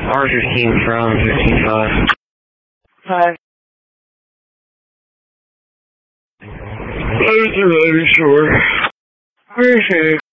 R15 from 15-5. Hi. I wasn't really sure. Appreciate it.